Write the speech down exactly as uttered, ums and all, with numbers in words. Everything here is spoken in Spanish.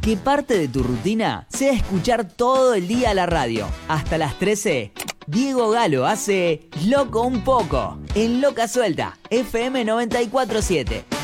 Que parte de tu rutina sea escuchar todo el día la radio. Hasta las trece, Diego Galo hace Loco un poco en Loca Suelta, F M noventa y cuatro punto siete.